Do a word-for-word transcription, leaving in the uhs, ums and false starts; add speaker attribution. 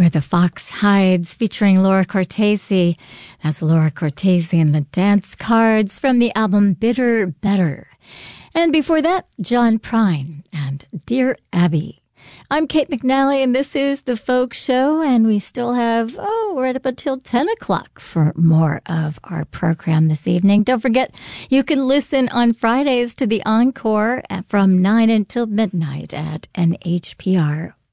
Speaker 1: Where the Fox Hides, featuring Laura Cortese. That's Laura Cortese and the Dance Cards from the album Bitter Better. And before that, John Prine and Dear Abby. I'm Kate McNally, and this is The Folk Show, and we still have, oh, right up until ten o'clock for more of our program this evening. Don't forget, you can listen on Fridays to the Encore from nine until midnight at N H P R